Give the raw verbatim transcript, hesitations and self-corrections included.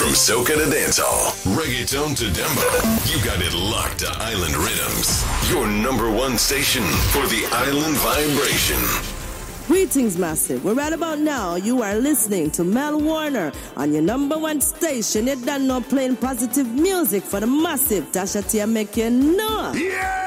From soca to dancehall, reggaeton to dembo, you got it locked to Island Rhythms. Your number one station for the Island Vibration. Greetings, Massive. We're right about now. You are listening to Mel Warner on your number one station. You done know playing positive music for the Massive. Tasha Tia make you know. Yeah!